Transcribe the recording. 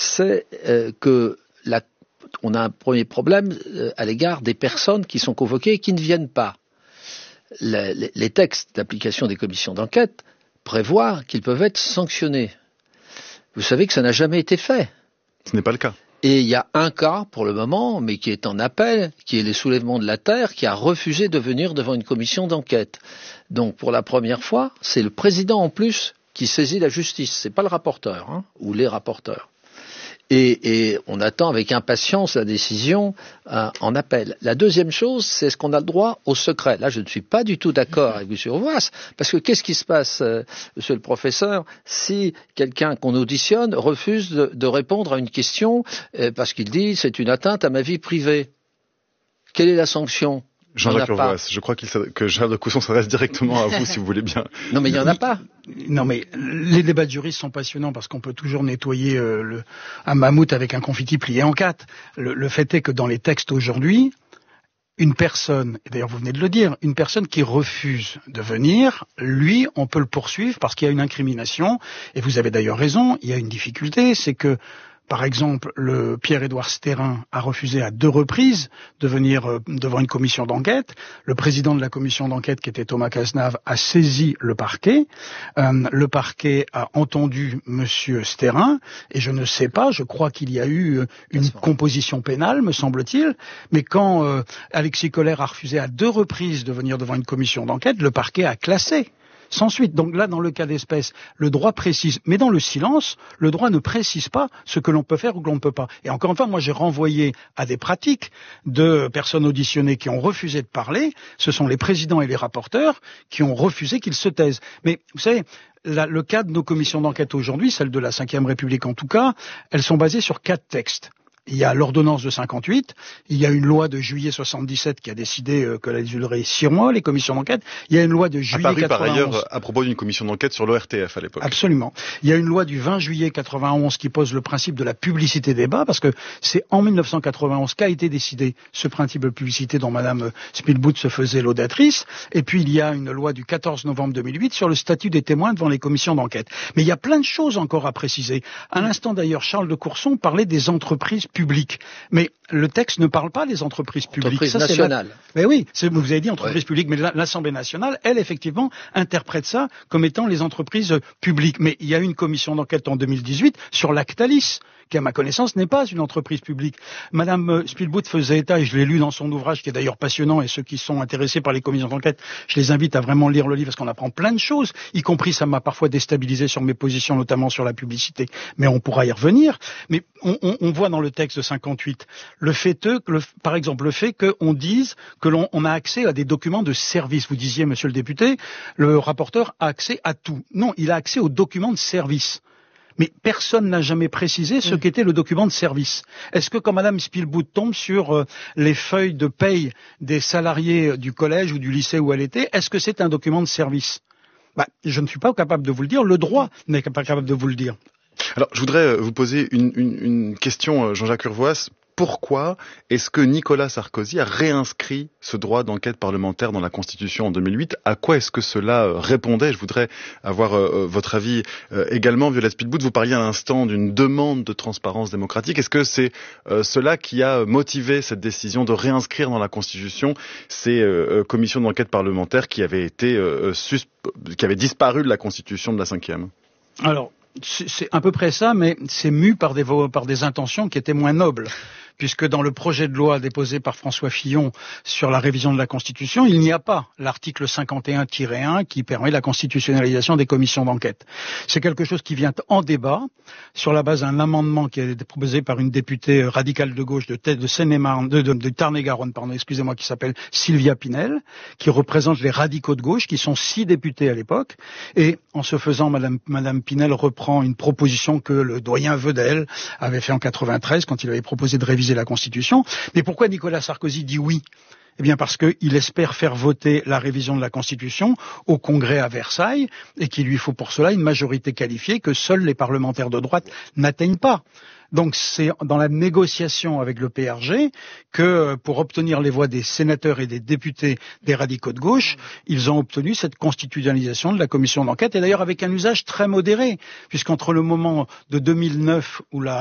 c'est que on a un premier problème à l'égard des personnes qui sont convoquées et qui ne viennent pas. Les textes d'application des commissions d'enquête prévoient qu'ils peuvent être sanctionnés. Vous savez que ça n'a jamais été fait. Ce n'est pas le cas. Et il y a un cas pour le moment, mais qui est en appel, qui est les soulèvements de la terre, qui a refusé de venir devant une commission d'enquête. Donc pour la première fois, c'est le président en plus qui saisit la justice. C'est pas le rapporteur, ou les rapporteurs. Et on attend avec impatience la décision en appel. La deuxième chose, c'est est-ce qu'on a le droit au secret. Là, je ne suis pas du tout d'accord avec M. Rovoas, parce que qu'est-ce qui se passe, monsieur le professeur, si quelqu'un qu'on auditionne refuse de répondre à une question parce qu'il dit c'est une atteinte à ma vie privée? Quelle est la sanction? Jean-Jacques Urvoas, je crois que Gérald de Cousson s'adresse directement à vous, si vous voulez bien. Non, mais il n'y en a pas. Non, mais les débats de juristes sont passionnants parce qu'on peut toujours nettoyer un mammouth avec un confiti plié en quatre. Le fait est que dans les textes aujourd'hui, une personne, et d'ailleurs vous venez de le dire, une personne qui refuse de venir, lui, on peut le poursuivre parce qu'il y a une incrimination. Et vous avez d'ailleurs raison, il y a une difficulté, c'est que par exemple, le Pierre-Édouard Stérin a refusé à 2 reprises de venir devant une commission d'enquête. Le président de la commission d'enquête, qui était Thomas Cazenave, a saisi le parquet. Le parquet a entendu Monsieur Stérin, et je ne sais pas, je crois qu'il y a eu une composition pénale, me semble-t-il. Mais quand Alexis Kohler a refusé à 2 reprises de venir devant une commission d'enquête, le parquet a classé. Sans suite. Donc là, dans le cas d'espèce, le droit précise, mais dans le silence, le droit ne précise pas ce que l'on peut faire ou que l'on ne peut pas. Et encore une fois, moi j'ai renvoyé à des pratiques de personnes auditionnées qui ont refusé de parler. Ce sont les présidents et les rapporteurs qui ont refusé qu'ils se taisent. Mais vous savez, le cas de nos commissions d'enquête aujourd'hui, celles de la Ve République en tout cas, elles sont basées sur 4 textes. Il y a l'ordonnance de 58, il y a une loi de juillet 77 qui a décidé que la durerait 6 mois, les commissions d'enquête. Il y a une loi de juillet 91. Par ailleurs, à propos d'une commission d'enquête sur l'ORTF à l'époque. Absolument. Il y a une loi du 20 juillet 91 qui pose le principe de la publicité des débats, parce que c'est en 1991 qu'a été décidé ce principe de publicité dont Madame Spielbout se faisait l'audatrice. Et puis il y a une loi du 14 novembre 2008 sur le statut des témoins devant les commissions d'enquête. Mais il y a plein de choses encore à préciser. À l'instant d'ailleurs, Charles de Courson parlait des entreprises publiques. Mais le texte ne parle pas des entreprises publiques. Entreprises nationales. Mais oui, vous avez dit entreprises publiques, mais l'Assemblée nationale, elle, effectivement, interprète ça comme étant les entreprises publiques. Mais il y a eu une commission d'enquête en 2018 sur Lactalis, qui, à ma connaissance, n'est pas une entreprise publique. Madame Spielbout faisait état, et je l'ai lu dans son ouvrage, qui est d'ailleurs passionnant, et ceux qui sont intéressés par les commissions d'enquête, je les invite à vraiment lire le livre, parce qu'on apprend plein de choses, y compris, ça m'a parfois déstabilisé sur mes positions, notamment sur la publicité, mais on pourra y revenir. Mais on voit dans le texte de 58, par exemple, le fait qu'on dise que l'on a accès à des documents de service. Vous disiez, monsieur le député, le rapporteur a accès à tout. Non, il a accès aux documents de service. Mais personne n'a jamais précisé ce qu'était le document de service. Est-ce que quand Madame Spielbout tombe sur les feuilles de paye des salariés du collège ou du lycée où elle était, est-ce que c'est un document de service? Je ne suis pas capable de vous le dire, le droit n'est pas capable de vous le dire. Alors, je voudrais vous poser une question, Jean-Jacques Urvoas. Pourquoi est-ce que Nicolas Sarkozy a réinscrit ce droit d'enquête parlementaire dans la Constitution en 2008? À quoi est-ce que cela répondait? Je voudrais avoir votre avis également, Violette Spielbout. Vous parliez à l'instant d'une demande de transparence démocratique. Est-ce que c'est cela qui a motivé cette décision de réinscrire dans la Constitution ces commissions d'enquête parlementaire qui avaient disparu de la Constitution de la 5e? Alors, c'est à peu près ça, mais c'est mu par des intentions qui étaient moins nobles. Puisque dans le projet de loi déposé par François Fillon sur la révision de la Constitution, il n'y a pas l'article 51-1 qui permet la constitutionnalisation des commissions d'enquête. C'est quelque chose qui vient en débat sur la base d'un amendement qui a été proposé par une députée radicale de gauche de Seine-et-Marne, de Tarn-et-Garonne, qui s'appelle Sylvia Pinel, qui représente les radicaux de gauche, qui sont 6 députés à l'époque. Et en ce faisant, Madame Pinel reprend une proposition que le doyen Vedel avait fait en 93 quand il avait proposé de réviser la Constitution. Mais pourquoi Nicolas Sarkozy dit oui? Eh bien parce qu'il espère faire voter la révision de la Constitution au Congrès à Versailles et qu'il lui faut pour cela une majorité qualifiée que seuls les parlementaires de droite n'atteignent pas. Donc c'est dans la négociation avec le PRG que pour obtenir les voix des sénateurs et des députés des radicaux de gauche, ils ont obtenu cette constitutionnalisation de la commission d'enquête et d'ailleurs avec un usage très modéré puisqu'entre le moment de 2009 où